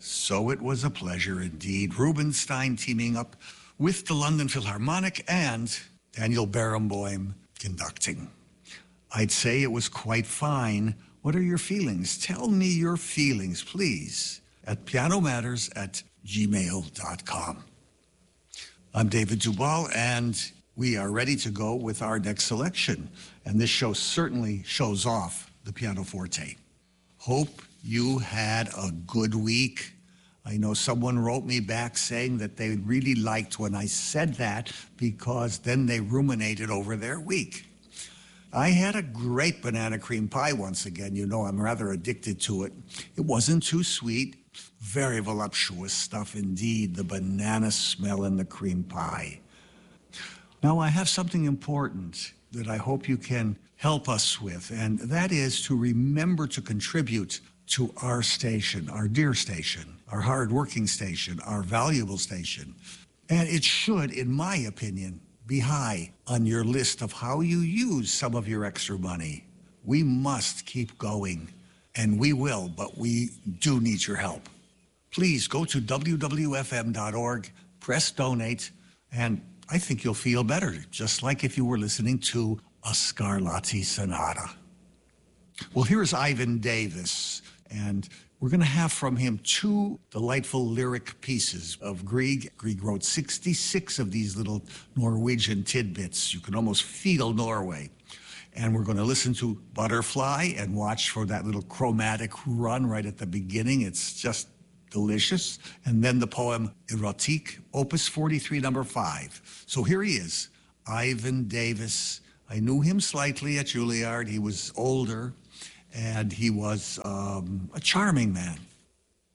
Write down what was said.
So it was a pleasure indeed. Rubinstein teaming up with the London Philharmonic and Daniel Barenboim conducting. I'd say it was quite fine. What are your feelings? Tell me your feelings, please, at pianomatters@gmail.com. I'm David Duvall, and we are ready to go with our next selection. And this show certainly shows off the pianoforte. Hope you had a good week. I know someone wrote me back saying that they really liked when I said that because then they ruminated over their week. I had a great banana cream pie once again. You know, I'm rather addicted to it. It wasn't too sweet. Very voluptuous stuff indeed, the banana smell in the cream pie. Now, I have something important that I hope you can help us with, and that is to remember to contribute to our station, our dear station, our hard-working station, our valuable station. And it should, in my opinion, be high on your list of how you use some of your extra money. We must keep going, and we will, but we do need your help. Please go to wwfm.org, press donate, and I think you'll feel better, just like if you were listening to a Scarlatti sonata. Well, here's Ivan Davis, and we're going to have from him two delightful lyric pieces of Grieg. Grieg wrote 66 of these little Norwegian tidbits. You can almost feel Norway. And we're going to listen to Butterfly and watch for that little chromatic run right at the beginning. It's just delicious. And then the poem Erotique, Opus 43, number 5. So here he is, Ivan Davis. I knew him slightly at Juilliard. He was older, and he was a charming man.